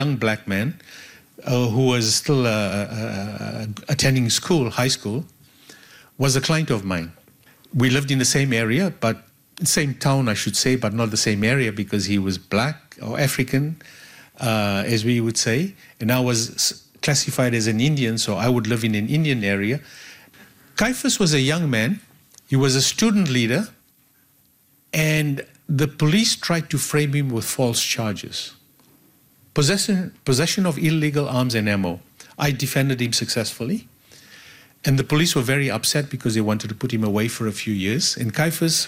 young black man who was still attending school, high school, was a client of mine. We lived in the same area, but same town, I should say, but not the same area because he was black or African, as we would say, and I was classified as an Indian, so I would live in an Indian area. Caiaphas was a young man. He was a student leader, and the police tried to frame him with false charges. Possession of illegal arms and ammo. I defended him successfully, and the police were very upset because they wanted to put him away for a few years. And Caiaphas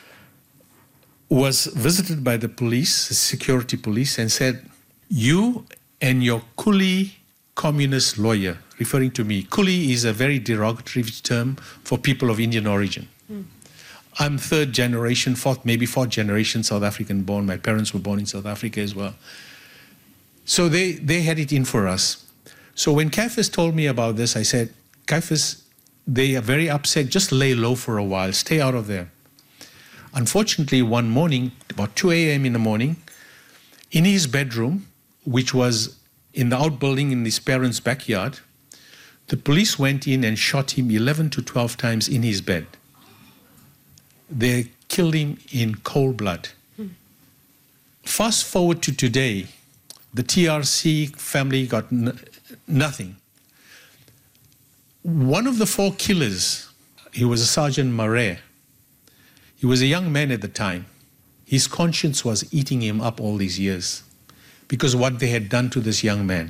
was visited by the police, the security police, and said, "You and your coolie communist lawyer," referring to me. Coolie is a very derogatory term for people of Indian origin. I'm third generation, maybe fourth generation South African born. My parents were born in South Africa as well. So they had it in for us. So when Caiaphas told me about this, I said, "Caiaphas, they are very upset. Just lay low for a while. Stay out of there." Unfortunately, one morning, about 2 a.m. in the morning, in his bedroom, which was in the outbuilding in his parents' backyard, the police went in and shot him 11 to 12 times in his bed. They killed him in cold blood. Fast forward to today, the TRC family got nothing. One of the 4 killers, he was a Sergeant Marais. He was a young man at the time. His conscience was eating him up all these years because what they had done to this young man.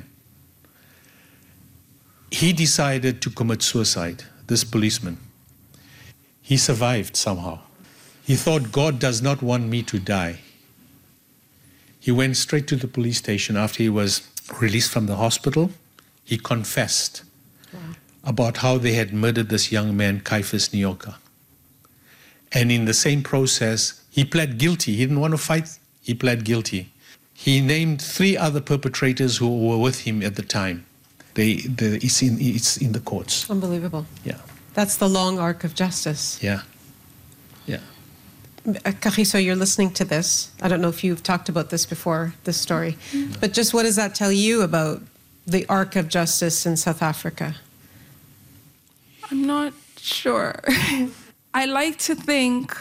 He decided to commit suicide, this policeman. He survived somehow. He thought, God does not want me to die. He went straight to the police station after he was released from the hospital. He confessed about how they had murdered this young man, Caiaphas Nyoka. And in the same process, he pled guilty. He didn't want to fight. He pled guilty. He named 3 other perpetrators who were with him at the time. It's in the courts. Unbelievable. Yeah. That's the long arc of justice. Yeah. Yeah. Kagiso, you're listening to this. I don't know if you've talked about this before, this story. But just what does that tell you about the arc of justice in South Africa? I'm not sure. I like to think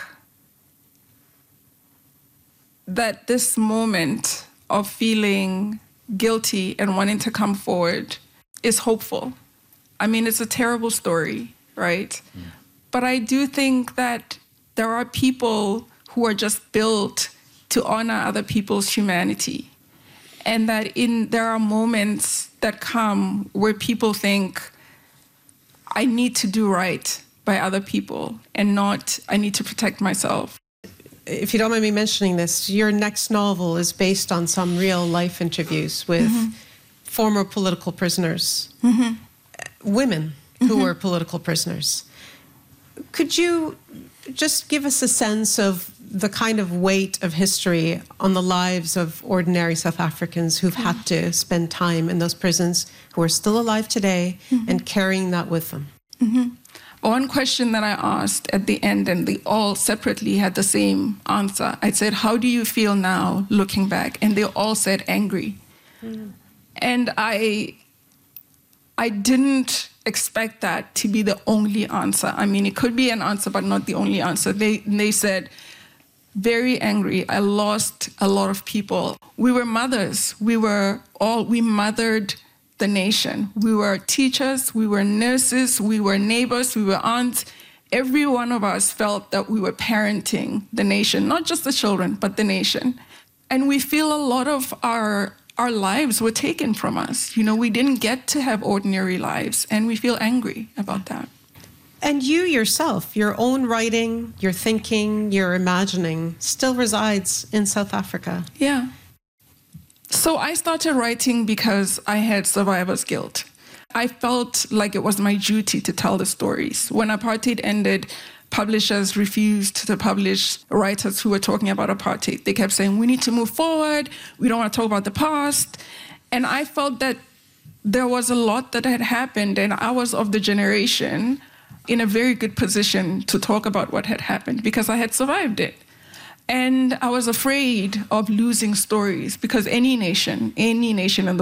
that this moment of feeling guilty and wanting to come forward is hopeful. I mean, it's a terrible story, right? But I do think that there are people who are just built to honor other people's humanity. And that there are moments that come where people think, I need to do right by other people and not, I need to protect myself. If you don't mind me mentioning this, your next novel is based on some real life interviews with former political prisoners, women who were political prisoners. Could you just give us a sense of the kind of weight of history on the lives of ordinary South Africans who've had to spend time in those prisons, who are still alive today, and carrying that with them? One question that I asked at the end, and they all separately had the same answer. I said, how do you feel now looking back? And they all said angry. And I didn't expect that to be the only answer. I mean, it could be an answer, but not the only answer. They said, very angry. I lost a lot of people. We were mothers. We mothered the nation. We were teachers, we were nurses, we were neighbors, we were aunts. Every one of us felt that we were parenting the nation, not just the children, but the nation. And we feel a lot of our lives were taken from us. You know, we didn't get to have ordinary lives, and we feel angry about that. And you yourself, your own writing, your thinking, your imagining still resides in South Africa. Yeah. So I started writing because I had survivor's guilt. I felt like it was my duty to tell the stories. When apartheid ended, publishers refused to publish writers who were talking about apartheid. They kept saying, we need to move forward. We don't want to talk about the past. And I felt that there was a lot that had happened, and I was of the generation in a very good position to talk about what had happened because I had survived it. And I was afraid of losing stories because any nation in the